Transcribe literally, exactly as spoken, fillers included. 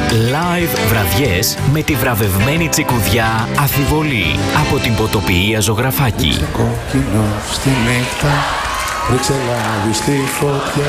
Live βραδιές με τη βραβευμένη τσικουδιά Αφιβολή από την ποτοποιία Ζωγραφάκη. Ρίξε κόκκινο στη νύχτα, ρίξε λάδι στη φωτιά.